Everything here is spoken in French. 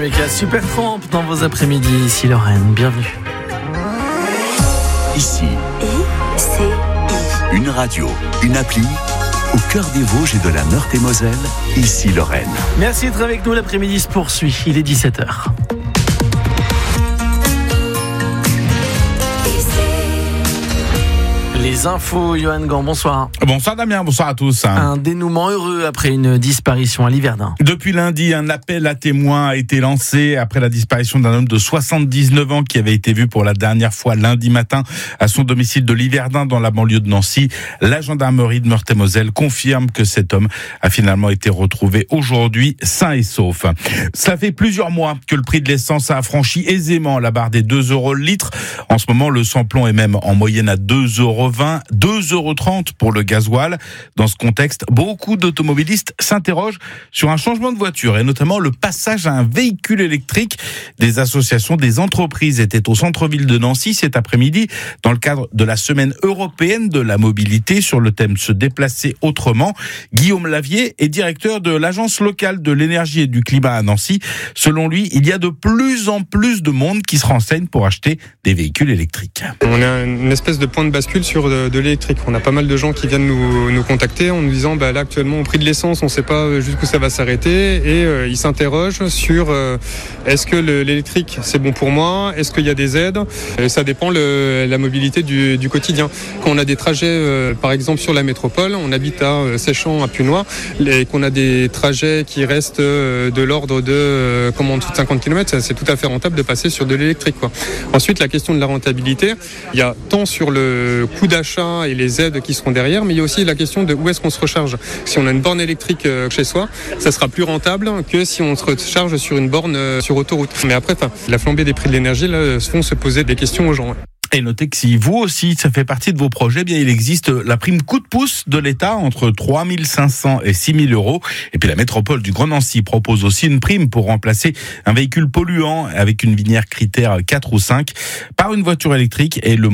Avec la super trempe dans vos après-midi, ici Lorraine, bienvenue. Ici, ICI. une radio, une appli, au cœur des Vosges et de la Meurthe-et-Moselle, ici Lorraine. Merci d'être avec nous, l'après-midi se poursuit, il est 17h. Les infos, Johan Gant, bonsoir. Bonsoir Damien, bonsoir à tous. Un dénouement heureux après une disparition à Liverdun. Depuis lundi, un appel à témoins a été lancé après la disparition d'un homme de 79 ans qui avait été vu pour la dernière fois lundi matin à son domicile de Liverdun dans la banlieue de Nancy. La gendarmerie de Meurthe-et-Moselle confirme que cet homme a finalement été retrouvé aujourd'hui sain et sauf. Ça fait plusieurs mois que le prix de l'essence a franchi aisément la barre des 2 € le litre. En ce moment, le samplon est même en moyenne à 2,20 €, 2,30 € pour le gasoil. Dans ce contexte, beaucoup d'automobilistes s'interrogent sur un changement de voiture et notamment le passage à un véhicule électrique. Des associations, des entreprises étaient au centre-ville de Nancy cet après-midi dans le cadre de la semaine européenne de la mobilité sur le thème se déplacer autrement. Guillaume Lavier est directeur de l'agence locale de l'énergie et du climat à Nancy. Selon lui, il y a de plus en plus de monde qui se renseigne pour acheter des véhicules électriques. On a une espèce de point de bascule sur de l'électrique. On a pas mal de gens qui viennent nous contacter en nous disant là actuellement au prix de l'essence on ne sait pas jusqu'où ça va s'arrêter et ils s'interrogent sur est-ce que l'électrique c'est bon pour moi, est-ce qu'il y a des aides, et ça dépend la mobilité du quotidien. Quand on a des trajets par exemple sur la métropole, on habite à Séchamps, à Punois, et qu'on a des trajets qui restent de l'ordre de en dessous de 50 km, c'est tout à fait rentable de passer sur de l'électrique, quoi. Ensuite, la question de la rentabilité, il y a tant sur le coût d'achat et les aides qui seront derrière, mais il y a aussi la question de où est-ce qu'on se recharge. Si on a une borne électrique chez soi, ça sera plus rentable que si on se recharge sur une borne sur autoroute. Mais après, la flambée des prix de l'énergie là, font se poser des questions aux gens. Et notez que si vous aussi, ça fait partie de vos projets, bien il existe la prime coup de pouce de l'État entre 3 500 et 6 000 €. Et puis la métropole du Grand Nancy propose aussi une prime pour remplacer un véhicule polluant avec une Vinière critère 4 ou 5 par une voiture électrique et le